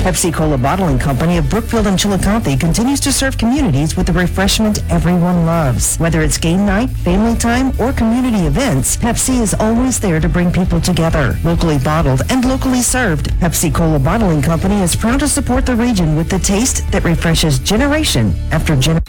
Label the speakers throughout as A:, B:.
A: Pepsi Cola Bottling Company of Brookfield and Chillicothe continues to serve communities with the refreshment everyone loves. Whether it's game night, family time, or community events, Pepsi is always there to bring people together. Locally bottled and locally served, Pepsi Cola Bottling Company is proud to support the region with the taste that refreshes generation after generation.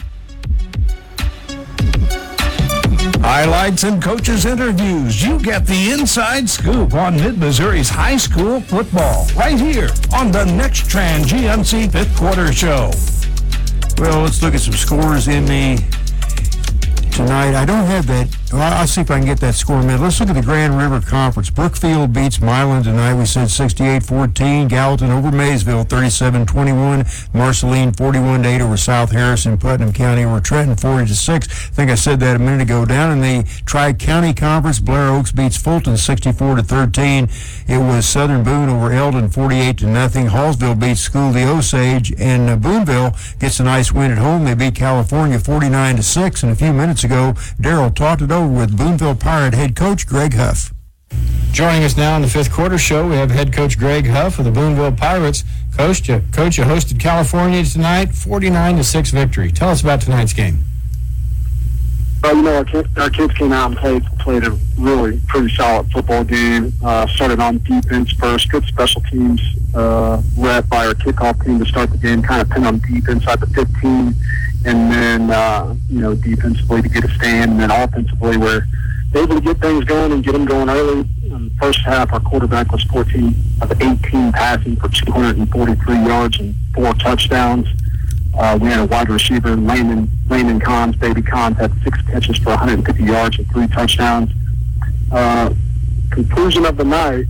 B: Highlights and coaches' interviews. You get the inside scoop on Mid-Missouri's high school football right here on the Next Trend GMC Fifth Quarter Show.
C: Well, let's look at some scores in the tonight. I don't have that. Well, I'll see if I can get that score in a minute. Let's look at the Grand River Conference. Brookfield beats Milan tonight. We said 68-14. Gallatin over Maysville, 37-21. Marceline, 41-8 over South Harrison. Putnam County over Trenton, 40-6. I think I said that a minute ago. Down in the Tri-County Conference, Blair Oaks beats Fulton, 64-13. It was Southern Boone over Eldon, 48-0. Hallsville beats School of the Osage, and Booneville gets a nice win at home. They beat California, 49-6. And a few minutes ago, Darrell talked it over with Booneville Pirate head coach Greg Huff.
D: Joining us now in the Fifth Quarter Show, we have head coach Greg Huff of the Booneville Pirates. Coach, you hosted California tonight, 49-6 victory. Tell us about tonight's game.
E: Our kids came out and played a really pretty solid football game. Started on defense first, good special teams led by our kickoff team to start the game, kind of pinned them deep inside the 15. And then, defensively to get a stand, and then offensively we're able to get things going and get them going early. In the first half, our quarterback was 14 of 18 passing for 243 yards and 4 touchdowns. We had a wide receiver, Landon Cons. Baby Cons had 6 catches for 150 yards and 3 touchdowns. Conclusion of the night,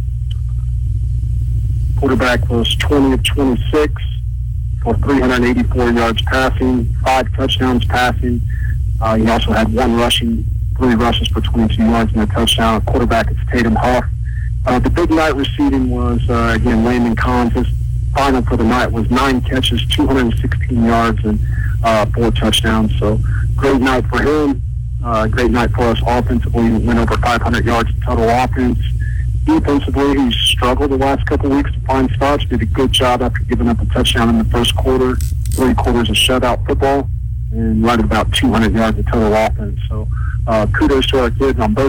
E: quarterback was 20 of 26. For 384 yards passing, 5 touchdowns passing. He also had 3 rushes for 22 yards and a touchdown. Quarterback is Tatum Huff. The big night receiving was, again, Landon Collins. His final for the night was 9 catches, 216 yards, and 4 touchdowns. So great night for him. Great night for us offensively. We went over 500 yards in total offense. Defensively, he struggled the last couple of weeks to find spots. Did a good job after giving up a touchdown in the first quarter. 3 quarters of shutout football, and right at about 200 yards of total offense. So kudos to our kids on both